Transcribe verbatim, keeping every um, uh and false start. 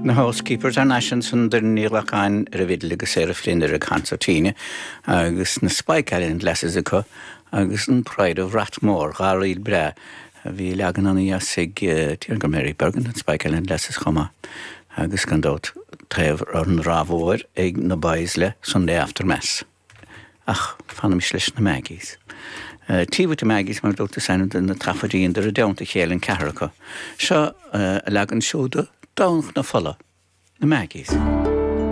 Na housekeepers ar nasin san der nílachán ar a bhíd legus ar a flinar a concertíine agus na Spike Island lessons acu agus an Pride of Rathmore gáil bre a bhí legan an iasig tíar go Mary Bergen an Spike Island lessons chuma agus gan dót tref ar an rábhóir ag na bais le Sunday after mess. Ach, fanam is leis na Maggies. Uh, Tíbhait a Maggies mar dóta san na trafadíon dar a deonta chéal an cehracha. Seo a legan siúda dánach na fola na Maggies.